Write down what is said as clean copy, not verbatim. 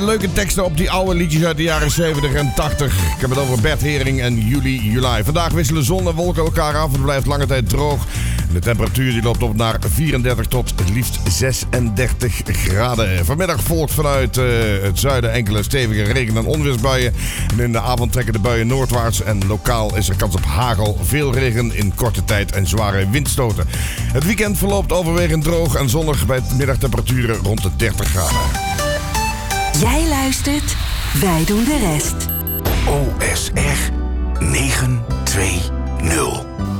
Leuke teksten op die oude liedjes uit de jaren 70 en 80. Ik heb het over Bert Hering en Juli. Vandaag wisselen zon en wolken elkaar af. Het blijft lange tijd droog. De temperatuur die loopt op naar 34 tot het liefst 36 graden. Vanmiddag volgt vanuit het zuiden enkele stevige regen- en onweersbuien. En in de avond trekken de buien noordwaarts en lokaal is er kans op hagel, veel regen in korte tijd en zware windstoten. Het weekend verloopt overwegend droog en zonnig bij middagtemperaturen rond de 30 graden. Jij luistert, wij doen de rest. OSR 920.